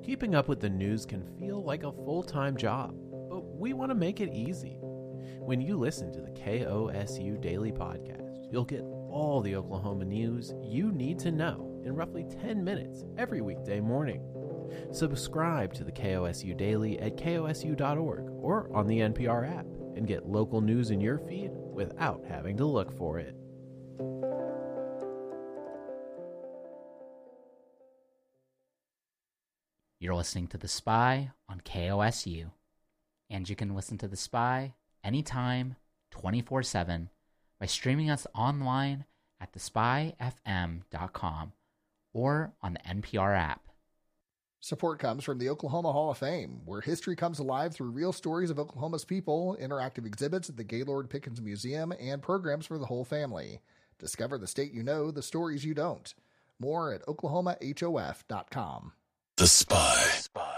Keeping up with the news can feel like a full-time job, but we want to make it easy. When you listen to the KOSU Daily Podcast, you'll get all the Oklahoma news you need to know in roughly 10 minutes every weekday morning. Subscribe to the KOSU Daily at kosu.org or on the NPR app and get local news in your feed without having to look for it. You're listening to The Spy on KOSU, and you can listen to The Spy anytime, 24/7, by streaming us online at thespyfm.com or on the NPR app. Support comes from the Oklahoma Hall of Fame, where history comes alive through real stories of Oklahoma's people, interactive exhibits at the Gaylord Pickens Museum, and programs for the whole family. Discover the state you know, the stories you don't. More at oklahomahof.com. The Spy.